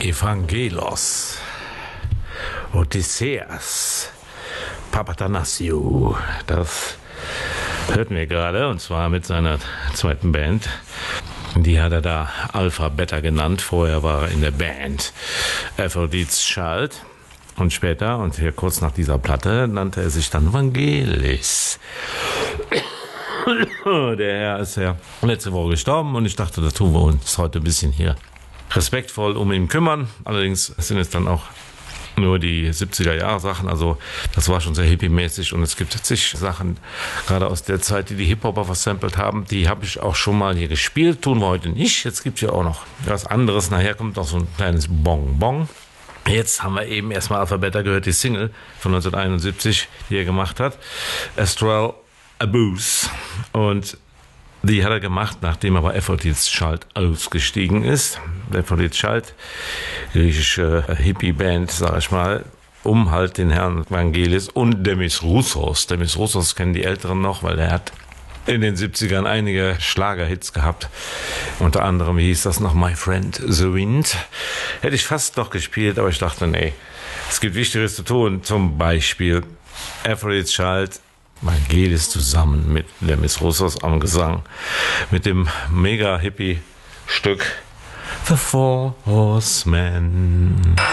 Evangelos, Odysseus, Papathanassiou, das hörten wir gerade, und zwar mit seiner zweiten Band. Die hat er da Alpha Beta genannt. Vorher war er in der Band Aphrodite's Child. Und später, und hier kurz nach dieser Platte, nannte er sich dann Vangelis. Der Herr ist ja letzte Woche gestorben und ich dachte, da tun wir uns heute ein bisschen hier respektvoll um ihn kümmern. Allerdings sind es dann auch nur die 70er-Jahre-Sachen, also das war schon sehr hippie-mäßig und es gibt zig Sachen, gerade aus der Zeit, die Hip-Hopper versampelt haben, die habe ich auch schon mal hier gespielt, tun wir heute nicht. Jetzt gibt es ja auch noch was anderes, nachher kommt noch so ein kleines Bonbon. Jetzt haben wir eben erstmal Alpha Beta gehört, die Single von 1971, die er gemacht hat, Astral Abuse, und die hat er gemacht, nachdem er bei Aphrodite's Child ausgestiegen ist. Aphrodite's Child, griechische Hippie-Band, sag ich mal, um halt den Herrn Vangelis und Demis Roussos. Demis Roussos kennen die Älteren noch, weil er hat in den 70ern einige Schlagerhits gehabt. Unter anderem hieß das noch My Friend the Wind. Hätte ich fast noch gespielt, aber ich dachte, nee, es gibt Wichtigeres zu tun. Zum Beispiel Aphrodite's Child, Vangelis zusammen mit Demis Roussos am Gesang, mit dem Mega-Hippie-Stück The Four Horsemen.